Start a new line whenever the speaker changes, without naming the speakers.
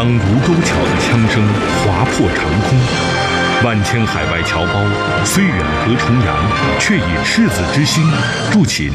当卢沟桥的枪声划破长空，万千海外侨胞虽远隔重洋，却以赤子之心筑起